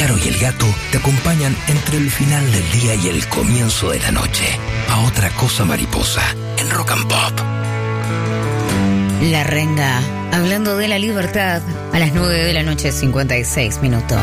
Caro y el Gato te acompañan entre el final del día y el comienzo de la noche. A Otra Cosa Mariposa, en Rock and Pop. La Renga, hablando de la libertad, a las 9 de la noche, 56 minutos.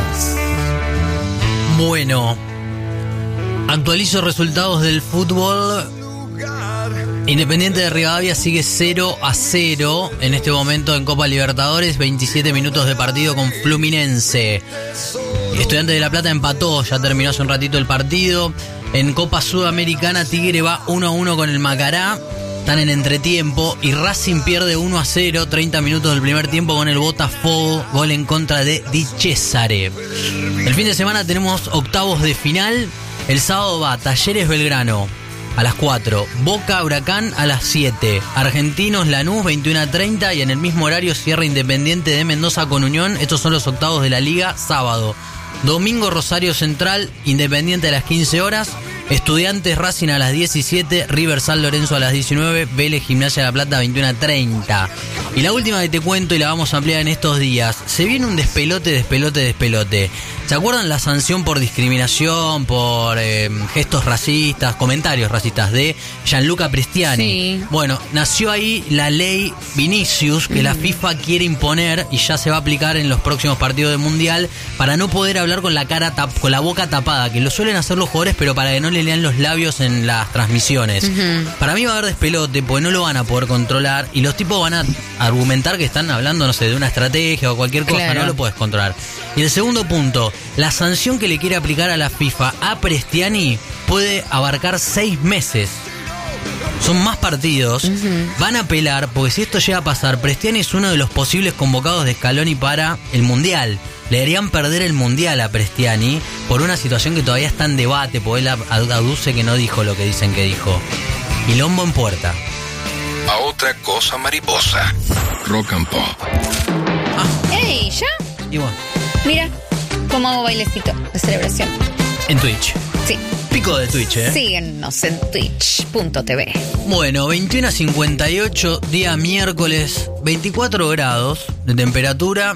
Bueno, actualizo resultados del fútbol. Independiente de Rivadavia sigue 0-0 en este momento en Copa Libertadores, 27 minutos de partido con Fluminense. Estudiantes de La Plata empató, ya terminó hace un ratito el partido. En Copa Sudamericana Tigre va 1-1 con el Macará, están en entretiempo, y Racing pierde 1-0, 30 minutos del primer tiempo con el Botafogo, gol en contra de Di Cesare. El fin de semana tenemos octavos de final, el sábado va Talleres Belgrano a las 4, Boca Huracán a las 7, Argentinos Lanús 21:30, y en el mismo horario cierra Independiente de Mendoza con Unión. Estos son los octavos de la Liga, sábado. Domingo Rosario Central, Independiente a las 15 horas, Estudiantes Racing a las 17, River San Lorenzo a las 19, Vélez Gimnasia de La Plata 21:30. Y la última que te cuento, y la vamos a ampliar en estos días, se viene un despelote. ¿Se acuerdan la sanción por discriminación, por gestos racistas, comentarios racistas de Gianluca Prestiani? Sí. Bueno, nació ahí la ley Vinicius, que la FIFA quiere imponer y ya se va a aplicar en los próximos partidos del Mundial, para no poder hablar con con la boca tapada, que lo suelen hacer los jugadores, pero para que no le lean los labios en las transmisiones. Para mí va a haber despelote, porque no lo van a poder controlar, y los tipos van a argumentar que están hablando, no sé, de una estrategia o cualquier cosa. Claro. No lo puedes controlar. Y el segundo punto, la sanción que le quiere aplicar a la FIFA a Prestiani puede abarcar 6 meses. Son más partidos, van a apelar, porque si esto llega a pasar, Prestiani es uno de los posibles convocados de Scaloni para el Mundial. Le harían perder el Mundial a Prestiani por una situación que todavía está en debate, porque él aduce que no dijo lo que dicen que dijo. Y Lombo en puerta. A Otra Cosa Mariposa, Rock and Pop. ¡Ey! ¿Ya? Y bueno. Mira, cómo hago bailecito de celebración. En Twitch. Sí. Pico de Twitch, ¿eh? Síguenos en twitch.tv. Bueno, 21:58, día miércoles, 24 grados de temperatura.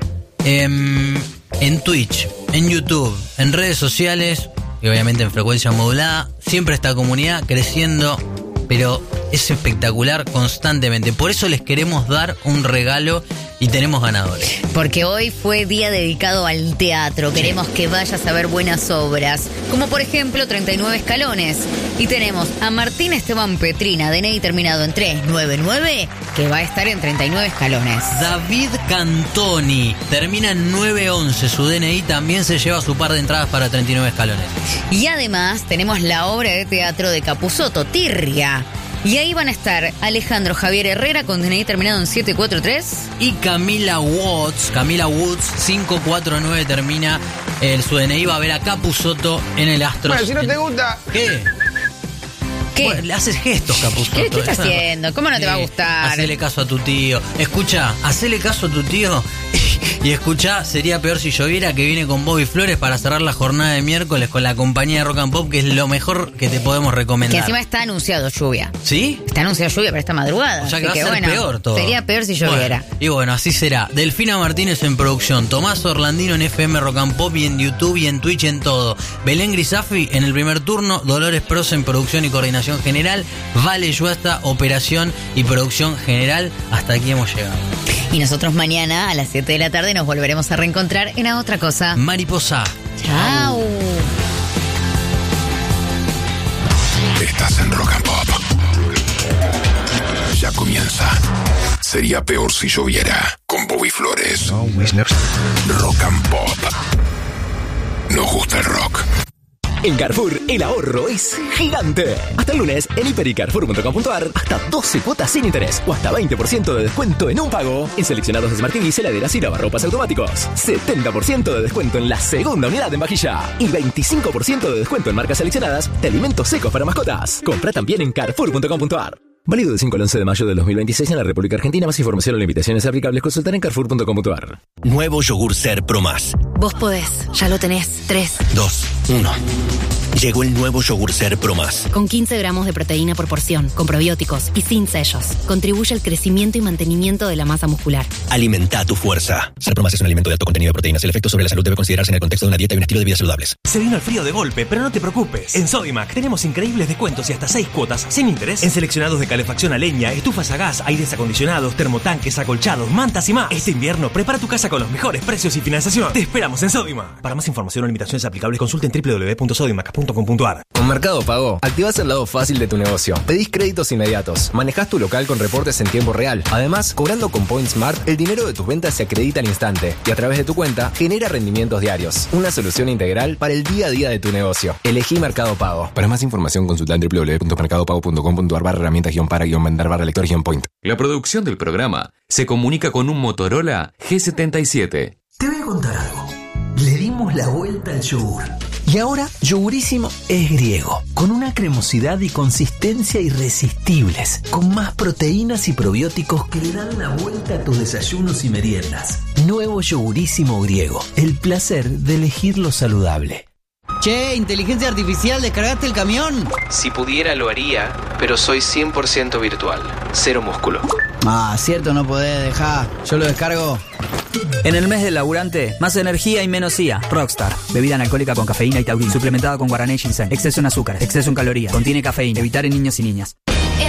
En Twitch, en YouTube, en redes sociales y obviamente en frecuencia modulada, siempre esta comunidad creciendo, pero es espectacular constantemente. Por eso les queremos dar un regalo y tenemos ganadores. Porque hoy fue día dedicado al teatro. Queremos que vayas a ver buenas obras, como por ejemplo 39 escalones. Y tenemos a Martín Esteban Petrina, DNI terminado en 399, que va a estar en 39 escalones. David Cantoni, termina en 911, su DNI también se lleva su par de entradas para 39 escalones. Y además tenemos la obra de teatro de Capusotto, Tirria. Y ahí van a estar Alejandro Javier Herrera con DNI terminado en 743. Y Camila Woods 549 termina su DNI. Va a ver a Capusotto en el Astros. Bueno, si no te gusta... ¿Qué? Bueno, le haces gestos, Capusotto. ¿Qué estás haciendo? ¿Cómo no te va a gustar? Hacele caso a tu tío. Escucha, hacele caso a tu tío. Y escuchá, sería peor si lloviera, que viene con Bobby Flores para cerrar la jornada de miércoles con la compañía de Rock and Pop, que es lo mejor que te podemos recomendar. Que encima está anunciado lluvia. ¿Sí? Está anunciado lluvia para esta madrugada. O sea que va a ser peor todo. Sería peor si lloviera. Bueno, y bueno, así será. Delfina Martínez en producción, Tomás Orlandino en FM Rock and Pop y en YouTube y en Twitch, en todo. Belén Grisafi en el primer turno, Dolores Prosa en producción y coordinación general, Vale Yuasta, operación y producción general. Hasta aquí hemos llegado. Y nosotros mañana a las 7 de la tarde nos volveremos a reencontrar en A Otra Cosa Mariposa. Chao. Estás en Rock and Pop. Ya comienza. Sería peor si lloviera. Con Bobby Flores. Rock and Pop. Nos gusta el rock. En Carrefour, el ahorro es gigante. Hasta el lunes, en hiper.y carrefour.com.ar, hasta 12 cuotas sin interés o hasta 20% de descuento en un pago en seleccionados Smart TVs, heladeras y lavarropas automáticos. 70% de descuento en la segunda unidad en vajilla y 25% de descuento en marcas seleccionadas de alimentos secos para mascotas. Compra también en carrefour.com.ar. Válido del 5 al 11 de mayo de 2026 en la República Argentina. Más información o limitaciones aplicables consultar en carrefour.com.ar. Nuevo yogur Ser Pro Más. Vos podés, ya lo tenés. 3, 2, 1. Llegó el nuevo yogur Ser Pro Más. Con 15 gramos de proteína por porción, con probióticos y sin sellos. Contribuye al crecimiento y mantenimiento de la masa muscular. Alimenta tu fuerza. Ser Pro Más es un alimento de alto contenido de proteínas. El efecto sobre la salud debe considerarse en el contexto de una dieta y un estilo de vida saludables. Se vino el frío de golpe, pero no te preocupes. En Sodimac tenemos increíbles descuentos y hasta 6 cuotas sin interés en seleccionados de calefacción a leña, estufas a gas, aires acondicionados, termotanques, acolchados, mantas y más. Este invierno prepara tu casa con los mejores precios y financiación. Te esperamos en Sodimac. Para más información o limitaciones aplicables, consulten www.sodimac.com.ar. Con Mercado Pago, activás el lado fácil de tu negocio. Pedís créditos inmediatos, manejás tu local con reportes en tiempo real. Además, cobrando con Point Smart, el dinero de tus ventas se acredita al instante y a través de tu cuenta genera rendimientos diarios. Una solución integral para el día a día de tu negocio. Elegí Mercado Pago. Para más información, consulta en www.mercadopago.com.ar/herramientas-para-lector-point. La producción del programa se comunica con un Motorola G77. Te voy a contar algo. Le dimos la vuelta al yogur. Y ahora, Yogurísimo es griego, con una cremosidad y consistencia irresistibles, con más proteínas y probióticos que le dan la vuelta a tus desayunos y meriendas. Nuevo Yogurísimo griego, el placer de elegir lo saludable. Che, inteligencia artificial, ¿descargaste el camión? Si pudiera lo haría, pero soy 100% virtual, cero músculo. Cierto, no podés dejar. Yo lo descargo. En el mes del laburante, más energía y menos IA. Rockstar, bebida analcohólica con cafeína y taurina, suplementada con guaraná y ginseng. Exceso en azúcares, exceso en calorías. Contiene cafeína. Evitar en niños y niñas.